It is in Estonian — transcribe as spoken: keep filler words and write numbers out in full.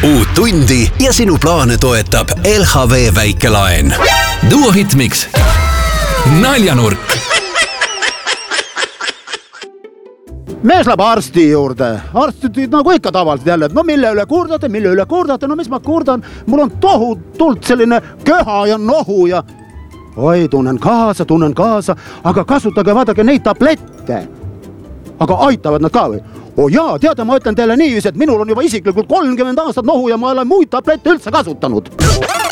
uut tundi ja sinu plaane toetab L H V väikelaen. Duo Hitmix. Naljanurk. Mees läheb arsti juurde. Arstid nagu ikka tavaliselt jälle. No mille üle kurdate, mille üle kurdate? No mis ma kurdan? Mul on tohutult selline köha ja nohu ja... Oi, tunnen kaasa, tunnen kaasa, aga kasutage, vaadake neid tablette. Aga aitavad nad ka või? O jaa, teada, ma ütlen teile nii, et minul on juba isiklikult kolmkümmend aastat nohu ja ma olen muid tablette üldse kasutanud.